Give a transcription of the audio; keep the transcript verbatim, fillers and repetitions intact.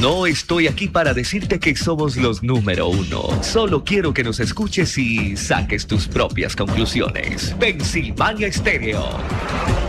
No estoy aquí para decirte que somos los número uno. Solo quiero que nos escuches y saques tus propias conclusiones. Pensilvania Estéreo.